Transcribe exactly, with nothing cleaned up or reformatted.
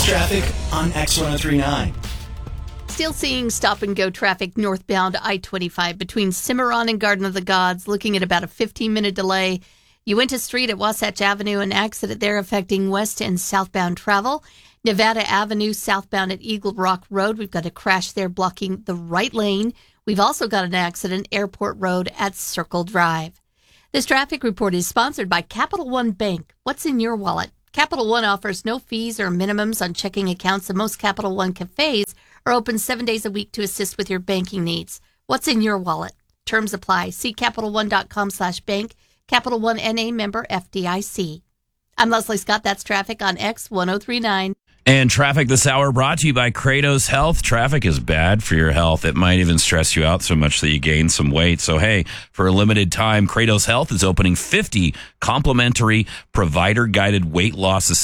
traffic on X ten thirty-nine. Still seeing stop-and-go traffic northbound I twenty-five between Cimarron and Garden of the Gods, looking at about a fifteen-minute delay. Uinta Street at Wasatch Avenue, an accident there affecting west and southbound travel. Nevada Avenue southbound at Eagle Rock Road, we've got a crash there blocking the right lane. We've also got an accident, Airport Road at Circle Drive. This traffic report is sponsored by Capital One Bank. What's in your wallet? Capital One offers no fees or minimums on checking accounts, and most Capital One cafes are open seven days a week to assist with your banking needs. What's in your wallet? Terms apply. See CapitalOne.com slash bank. Capital One N A member F D I C. I'm Leslie Scott. That's traffic on X ten thirty-nine. And traffic this hour brought to you by Kratos Health. Traffic is bad for your health. It might even stress you out so much that you gain some weight. So, hey, for a limited time, Kratos Health is opening fifty complimentary provider-guided weight loss